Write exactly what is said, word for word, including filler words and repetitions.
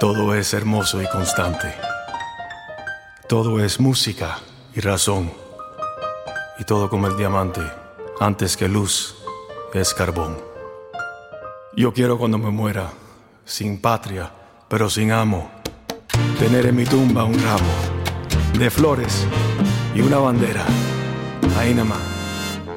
Todo es hermoso y constante. Todo es música y razón. Y todo como el diamante, antes que luz, es carbón. Yo quiero cuando me muera, sin patria, pero sin amo, tener en mi tumba un ramo de flores y una bandera. Ahí nada más.